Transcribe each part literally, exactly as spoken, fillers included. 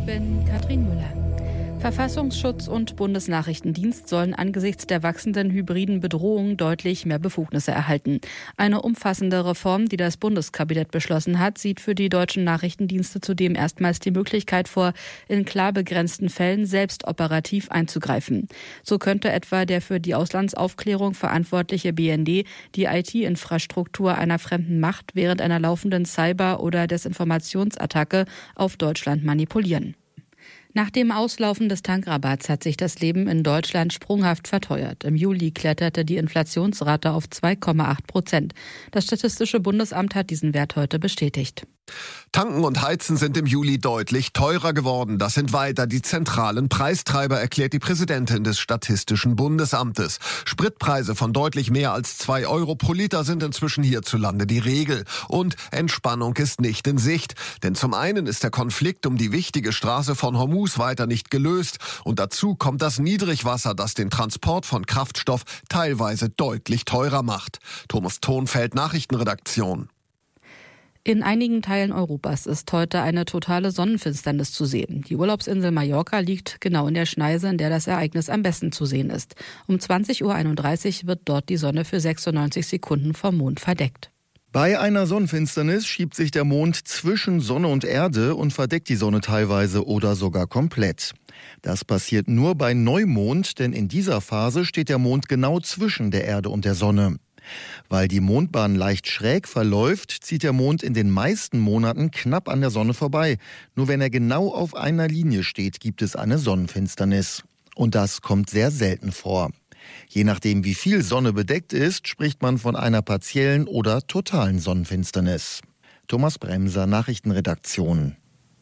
bin Katrin Müller. Verfassungsschutz und Bundesnachrichtendienst sollen angesichts der wachsenden hybriden Bedrohung deutlich mehr Befugnisse erhalten. Eine umfassende Reform, die das Bundeskabinett beschlossen hat, sieht für die deutschen Nachrichtendienste zudem erstmals die Möglichkeit vor, in klar begrenzten Fällen selbst operativ einzugreifen. So könnte etwa der für die Auslandsaufklärung verantwortliche B N D die I T-Infrastruktur einer fremden Macht während einer laufenden Cyber- oder Desinformationsattacke auf Deutschland manipulieren. Nach dem Auslaufen des Tankrabatts hat sich das Leben in Deutschland sprunghaft verteuert. Im Juli kletterte die Inflationsrate auf zwei Komma acht Prozent. Das Statistische Bundesamt hat diesen Wert heute bestätigt. Tanken und Heizen sind im Juli deutlich teurer geworden. Das sind weiter die zentralen Preistreiber, erklärt die Präsidentin des Statistischen Bundesamtes. Spritpreise von deutlich mehr als zwei Euro pro Liter sind inzwischen hierzulande die Regel. Und Entspannung ist nicht in Sicht. Denn zum einen ist der Konflikt um die wichtige Straße von Hormuz weiter nicht gelöst. Und dazu kommt das Niedrigwasser, das den Transport von Kraftstoff teilweise deutlich teurer macht. Thomas Thonfeld, Nachrichtenredaktion. In einigen Teilen Europas ist heute eine totale Sonnenfinsternis zu sehen. Die Urlaubsinsel Mallorca liegt genau in der Schneise, in der das Ereignis am besten zu sehen ist. Um zwanzig Uhr einunddreißig wird dort die Sonne für sechsundneunzig Sekunden vom Mond verdeckt. Bei einer Sonnenfinsternis schiebt sich der Mond zwischen Sonne und Erde und verdeckt die Sonne teilweise oder sogar komplett. Das passiert nur bei Neumond, denn in dieser Phase steht der Mond genau zwischen der Erde und der Sonne. Weil die Mondbahn leicht schräg verläuft, zieht der Mond in den meisten Monaten knapp an der Sonne vorbei. Nur wenn er genau auf einer Linie steht, gibt es eine Sonnenfinsternis. Und das kommt sehr selten vor. Je nachdem, wie viel Sonne bedeckt ist, spricht man von einer partiellen oder totalen Sonnenfinsternis. Thomas Bremser, Nachrichtenredaktion.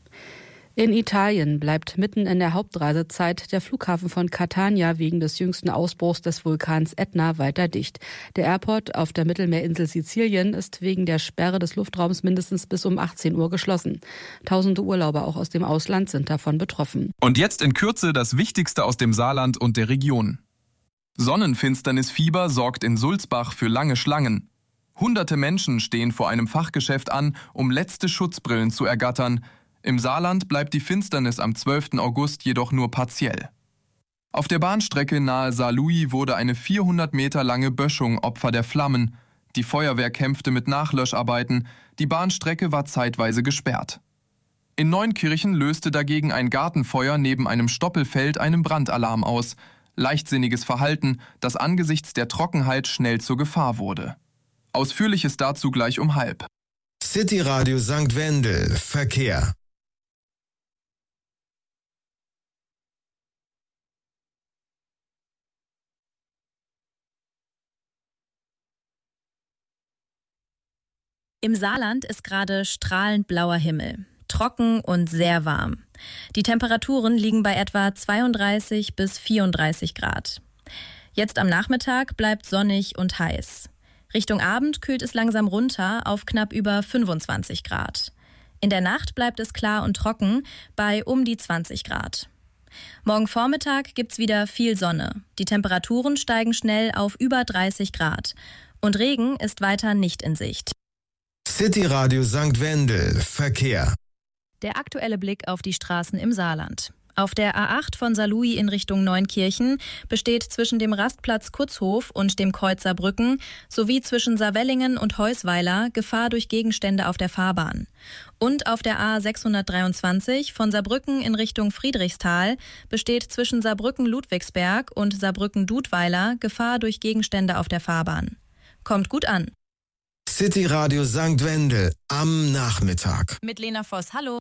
In Italien bleibt mitten in der Hauptreisezeit der Flughafen von Catania wegen des jüngsten Ausbruchs des Vulkans Etna weiter dicht. Der Airport auf der Mittelmeerinsel Sizilien ist wegen der Sperre des Luftraums mindestens bis um achtzehn Uhr geschlossen. Tausende Urlauber auch aus dem Ausland sind davon betroffen. Und jetzt in Kürze das Wichtigste aus dem Saarland und der Region. Sonnenfinsternisfieber sorgt in Sulzbach für lange Schlangen. Hunderte Menschen stehen vor einem Fachgeschäft an, um letzte Schutzbrillen zu ergattern. Im Saarland bleibt die Finsternis am zwölften August jedoch nur partiell. Auf der Bahnstrecke nahe Saarlouis wurde eine vierhundert Meter lange Böschung Opfer der Flammen. Die Feuerwehr kämpfte mit Nachlöscharbeiten, die Bahnstrecke war zeitweise gesperrt. In Neunkirchen löste dagegen ein Gartenfeuer neben einem Stoppelfeld einen Brandalarm aus. Leichtsinniges Verhalten, das angesichts der Trockenheit schnell zur Gefahr wurde. Ausführliches dazu gleich um halb. City Radio Sankt Wendel, Verkehr. Im Saarland ist gerade strahlend blauer Himmel, trocken und sehr warm. Die Temperaturen liegen bei etwa zweiunddreißig bis vierunddreißig Grad. Jetzt am Nachmittag bleibt sonnig und heiß. Richtung Abend kühlt es langsam runter auf knapp über fünfundzwanzig Grad. In der Nacht bleibt es klar und trocken bei um die zwanzig Grad. Morgen Vormittag gibt's wieder viel Sonne. Die Temperaturen steigen schnell auf über dreißig Grad. Und Regen ist weiter nicht in Sicht. City Radio Sankt Wendel, Verkehr. Der aktuelle Blick auf die Straßen im Saarland. Auf der A acht von Saarlouis in Richtung Neunkirchen besteht zwischen dem Rastplatz Kutzhof und dem Kreuz Saarbrücken sowie zwischen Saarwellingen und Heusweiler Gefahr durch Gegenstände auf der Fahrbahn. Und auf der A sechshundertdreiundzwanzig von Saarbrücken in Richtung Friedrichsthal besteht zwischen Saarbrücken-Ludwigsberg und Saarbrücken-Dudweiler Gefahr durch Gegenstände auf der Fahrbahn. Kommt gut an. City Radio Sankt Wendel am Nachmittag. Mit Lena Voss, hallo.